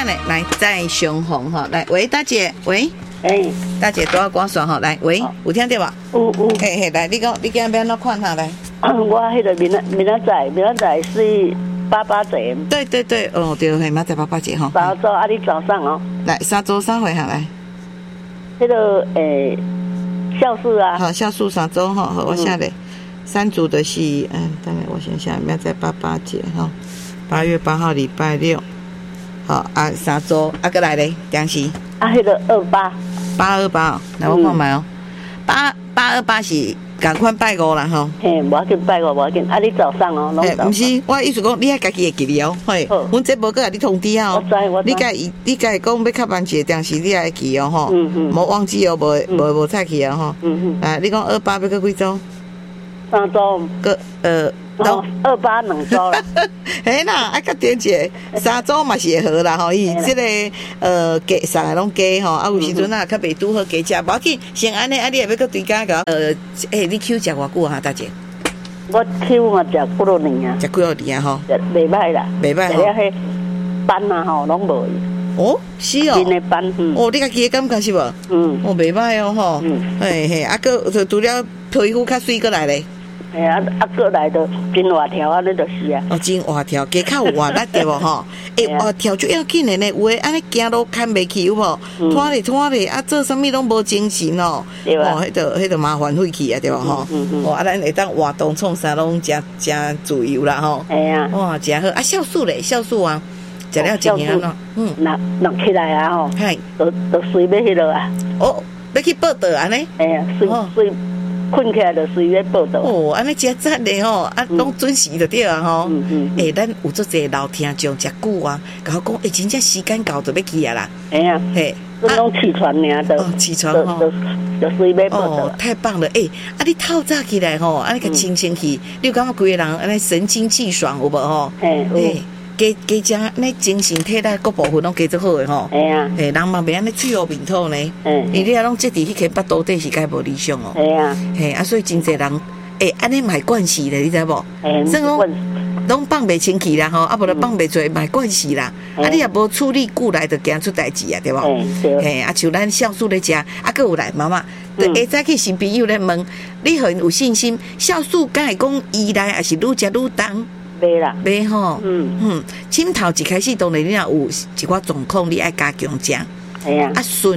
等下来再相逢哈，来喂大姐，喂，大姐多我算哈，来喂，有听到吧？ 有， 嘿，来你讲你今日要怎看下来？ 我迄个明仔载是88节。 对，哦对，明仔载88节哈。 3周啊，你早上哦。 来3周3回下来。 迄个孝数啊。好， 孝数3周哈，好，我下来。3组的是等下我想想，明仔载88节哈，8月8号礼拜六。好啊，3周啊，过来咧，当时。 迄个 828哦，来我看卖哦，828是同款拜五啦吼。 嘿，无要紧拜五，无要紧。啊，你早上哦，拢早上。 毋是，我意思讲，你还家己会记哩哦。嘿，阮这无搁甲你通知啊。 我知。 你家讲要较慢一个，但是你还会记哦吼。无忘记哦，无菜去啊吼。啊，你讲28要搁几周 ？3周。 搁 28 2周啦。 嘿啦，啊，较点者3周嘛是会好啦吼，伊即个加上来拢加吼，啊有时阵啊较袂拄好加食，无要紧，先安尼，啊你也要搁对家个你Q 食偌久啊，大姐？ 我 Q 嘛食几多年啊？ 食几多年啊吼？ 袂歹啦， 袂歹吼。 了迄斑啊吼，拢无。 哦，是哦。真的斑， 哦，你家己的感觉是无？哦，袂歹哦吼。嘿，啊个除了皮肤较水过来咧。 过来就真活条啊，那就是啊。 哦，真活条，加较有活力对无吼？活条就要紧的呢，有诶安尼行路看袂起有无？拖咧，啊做啥物拢无精神哦。对吧？哦，迄个麻烦费去啊，对无吼？哦，啊咱会当活动创啥拢真自由啦吼。 系啊。 哇，真好啊！酵素咧，酵素啊，食了真安咯。 若起来啊吼。系。都随要迄落啊。 哦，要去报道安尼？ 系啊，随。困起来就随便报道。 哦，安尼真赞嘞吼，啊，拢准时就对啊吼。咱有足侪老听众食久啊，甲我讲，真正时间到就要去啊啦。 嘿啊，嘿，拢起床尔的。 哦，起床吼， 就随便报道。 哦，太棒了！啊，你透早起来吼，安尼个清醒去，你有感觉规个人安尼神清气爽有无吼？嘿。加食那精神体力各部分拢加足好诶吼，人嘛袂安尼脆弱面土呢，伊你啊拢积伫迄间腹肚底是介无理想哦，所以真侪人安尼嘛会惯势咧，你知无？算拢放袂清气啦吼，啊无就放袂做嘛会惯势啦，啊你也无处理久来就惊出代志啊，对无？啊像咱酵素咧食，啊搁有来妈妈，下早去新朋友咧问，你很有信心，酵素敢会讲依赖，还是愈食愈重？ 袂啦， 袂吼，枕头一开始当然你若有一寡状况，你爱加强食， 啊， 顺。